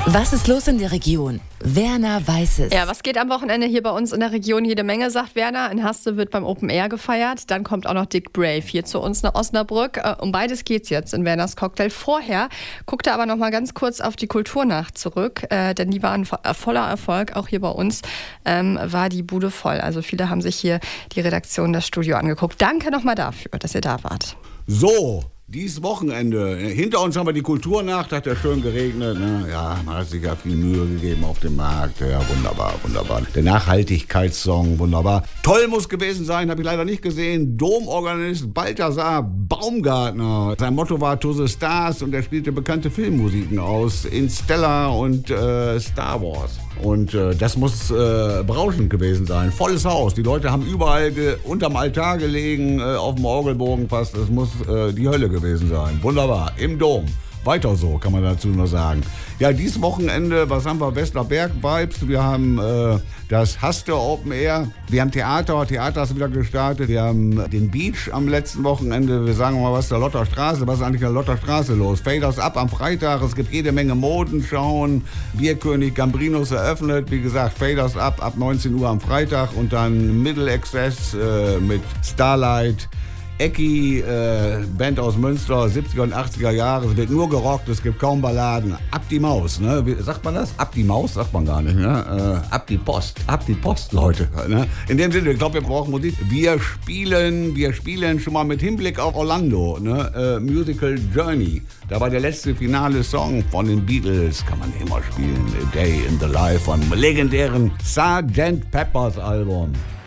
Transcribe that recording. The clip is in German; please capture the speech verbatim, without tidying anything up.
Was ist los in der Region? Werner weiß es. Ja, was geht am Wochenende hier bei uns in der Region? Jede Menge, sagt Werner. In Haste wird beim Open Air gefeiert. Dann kommt auch noch Dick Brave hier zu uns nach Osnabrück. Um beides geht's jetzt in Werners Cocktail. Vorher guckt er aber noch mal ganz kurz auf die Kulturnacht zurück, äh, denn die waren voller Erfolg. Auch hier bei uns ähm, war die Bude voll. Also viele haben sich hier die Redaktion, das Studio angeguckt. Danke nochmal dafür, dass ihr da wart. So. Dieses Wochenende, hinter uns haben wir die Kulturnacht, hat ja schön geregnet, ne? Ja, man hat sich ja viel Mühe gegeben auf dem Markt, ja, wunderbar, wunderbar. Der Nachhaltigkeitssong, wunderbar. Toll muss gewesen sein, habe ich leider nicht gesehen, Domorganist Balthasar Baumgartner. Sein Motto war To the Stars und er spielte bekannte Filmmusiken aus, Interstellar und äh, Star Wars. Und äh, das muss äh, berauschend gewesen sein. Volles Haus. Die Leute haben überall ge- unterm Altar gelegen, äh, auf dem Orgelbogen fast. Das muss äh, die Hölle gewesen sein. Wunderbar. Im Dom. Weiter so, kann man dazu nur sagen. Ja, dieses Wochenende, was haben wir? Westler Berg-Vibes. Wir haben äh, das Haste Open Air. Wir haben Theater. Theater ist wieder gestartet. Wir haben den Beach am letzten Wochenende. Wir sagen mal was der Lotter Straße. Was ist eigentlich der Lotter Straße los? Faders Up am Freitag. Es gibt jede Menge Modenschauen. Bierkönig Gambrinus eröffnet. Wie gesagt, Faders Up ab neunzehn Uhr am Freitag. Und dann Middle Access äh, mit Starlight. Ecki, äh, Band aus Münster, siebziger und achtziger Jahre, es wird nur gerockt, es gibt kaum Balladen. Ab die Maus, ne? Wie, sagt man das? Ab die Maus, sagt man gar nicht, ne? Äh, ab die Post, ab die Post, Leute. Ne? In dem Sinne, ich glaube, wir brauchen Musik. Wir spielen, wir spielen schon mal mit Hinblick auf Orlando, ne? Äh, Musical Journey. Da war der letzte finale Song von den Beatles, kann man immer spielen. A Day in the Life von legendären Sergeant Peppers Album.